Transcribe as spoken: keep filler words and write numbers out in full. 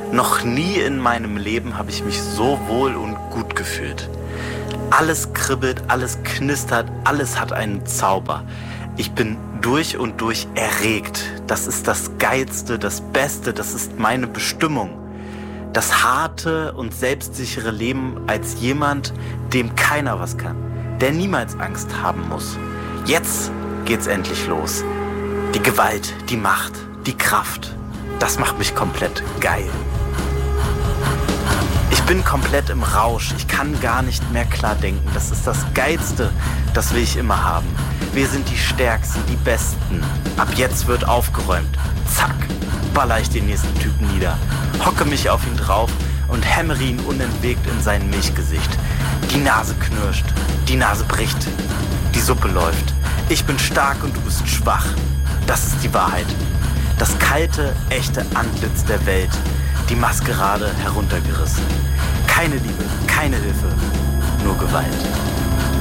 Noch nie in meinem Leben habe ich mich so wohl und gut gefühlt. Alles kribbelt, alles knistert, alles hat einen Zauber. Ich bin durch und durch erregt. Das ist das Geilste, das Beste, das ist meine Bestimmung. Das harte und selbstsichere Leben als jemand, dem keiner was kann, der niemals Angst haben muss. Jetzt geht's endlich los. Die Gewalt, die Macht, die Kraft, das macht mich komplett geil. Ich bin komplett im Rausch, ich kann gar nicht mehr klar denken. Das ist das Geilste, das will ich immer haben. Wir sind die Stärksten, die Besten. Ab jetzt wird aufgeräumt. Zack, baller ich den nächsten Typen nieder, hocke mich auf ihn drauf und hämmere ihn unentwegt in sein Milchgesicht. Die Nase knirscht, die Nase bricht, die Suppe läuft. Ich bin stark und du bist schwach. Das ist die Wahrheit. Das kalte, echte Antlitz der Welt. Die Maskerade heruntergerissen. Keine Liebe, keine Hilfe, nur Gewalt.